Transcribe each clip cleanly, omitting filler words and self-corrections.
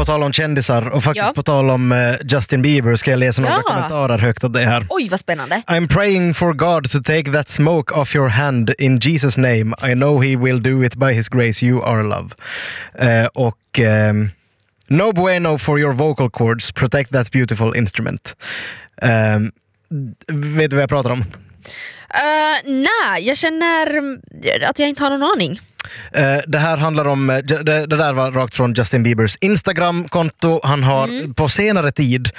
tal om kändisar och faktiskt på tal om Justin Bieber ska jag läsa några kommentarer högt av det här. Oj, vad spännande. I'm praying for God to take that smoke off your hand in Jesus name. I know he will do it by his grace. You are love. No bueno for your vocal cords. Protect that beautiful instrument. Vet du vad jag pratar om? Nej, jag känner att jag inte har någon aning. Det här handlar om det där var rakt från Justin Biebers Instagram-konto. Han har på senare tid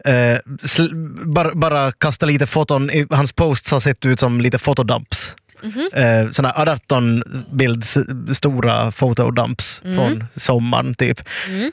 bara kastat lite foton. Hans posts har sett ut som lite fotodumps. Såna 18 bilds stora fotodumps från sommaren typ.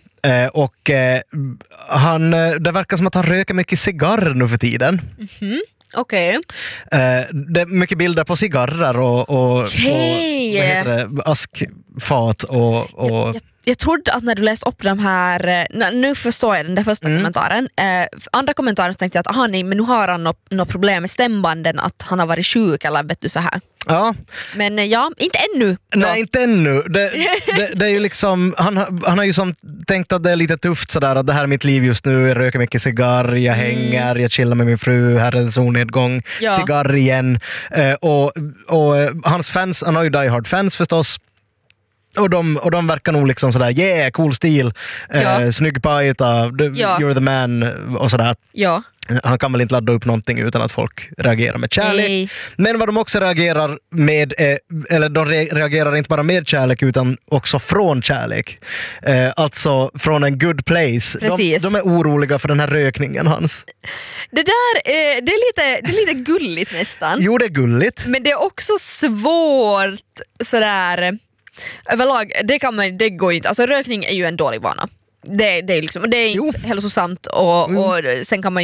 Det verkar som att han röker mycket cigarr nu för tiden. Okej. Det är mycket bilder på cigarrer och vad heter det, askfat och jag trodde att när du läste upp de här, nu förstår jag den där första kommentaren. Andra kommentaren så tänkte jag att men nu har han något problem med stämbanden, att han har varit sjuk eller vet du så här. Ja. Men inte ännu. Nej, inte ännu. Det är ju liksom, han har ju som tänkt att det är lite tufft sådär, att det här är mitt liv just nu, jag röker mycket cigarr, jag hänger, jag chillar med min fru, här är en solnedgång, cigarr igen. Och hans fans, han har ju Die Hard fans förstås. Och de verkar nog liksom sådär, cool stil, snygg pajta, you're the man och sådär. Ja. Han kan väl inte ladda upp någonting utan att folk reagerar med kärlek. Nej. Men vad de också reagerar med, eller de reagerar inte bara med kärlek utan också från kärlek. Alltså från en good place. De är oroliga för den här rökningen hans. Det där, det är lite gulligt nästan. Jo, det är gulligt. Men det är också svårt sådär. Överlag, det går inte. Alltså rökning är ju en dålig vana. Det är liksom, och det är inte hälsosamt och sen kan man